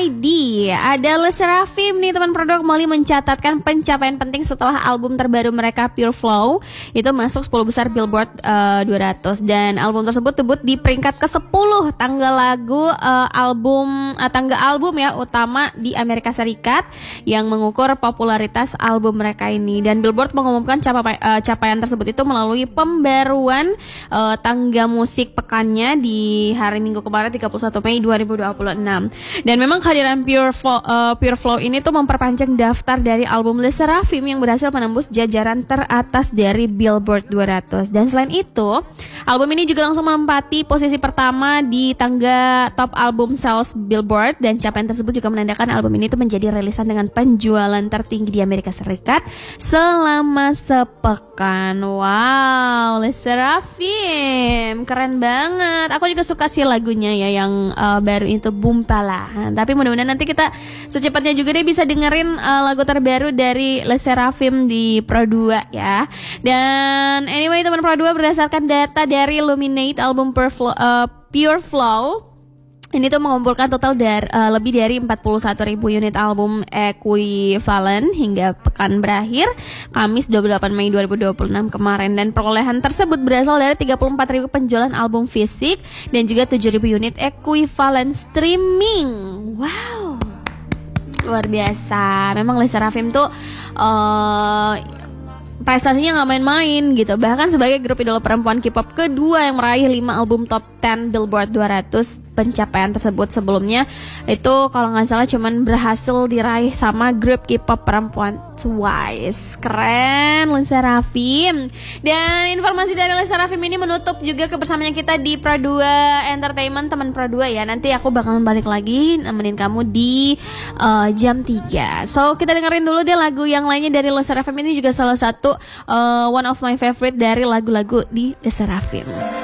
ID. Ada Le Sserafim nih teman produk kembali mencatatkan pencapaian penting setelah album terbaru mereka Pure Flow itu masuk 10 besar Billboard 200 dan album tersebut debut di peringkat ke-10 tangga album ya utama di Amerika Serikat yang mengukur popularitas album mereka ini, dan Billboard mengumumkan capaian tersebut itu melalui pembaruan tangga musik pekannya di hari Minggu kemarin 31 Mei 2026. Dan memang kehadiran Pure Flow ini tuh memperpanjang daftar dari album Le Sserafim yang berhasil menembus jajaran teratas dari Billboard 200. Dan selain itu, album ini juga langsung menempati posisi pertama di tangga top album sales Billboard, dan capaian tersebut juga menandakan album ini tuh menjadi rilisan dengan penjualan tertinggi di Amerika Serikat selama sepekan. Wow, Le Sserafim keren banget. Aku juga suka sih lagunya ya yang baru itu Bumpala. Tapi mudah-mudahan nanti kita secepatnya juga deh bisa dengerin lagu terbaru dari Le Sserafim di Pro 2 ya. Dan anyway teman Pro 2, berdasarkan data dari Illuminate, album Pure Flow ini tuh mengumpulkan total lebih dari 41.000 unit album ekuivalen hingga pekan berakhir Kamis 28 Mei 2026 kemarin, dan perolehan tersebut berasal dari 34.000 penjualan album fisik dan juga 7.000 unit ekuivalen streaming. Wow, luar biasa. Memang Le Sserafim tuh prestasinya gak main-main gitu. Bahkan sebagai grup idola perempuan K-pop kedua yang meraih 5 album top 10 Billboard 200, pencapaian tersebut sebelumnya itu kalau gak salah cuman berhasil diraih sama grup K-pop perempuan Twice. Keren Le Sserafim. Dan informasi dari Le Sserafim ini menutup juga kebersamaannya kita di Pro 2 Entertainment teman Pro 2 ya. Nanti aku bakalan balik lagi nemenin kamu di jam 3. So kita dengerin dulu deh lagu yang lainnya dari Le Sserafim. Ini juga salah satu one of my favorite dari lagu-lagu di Le Sserafim.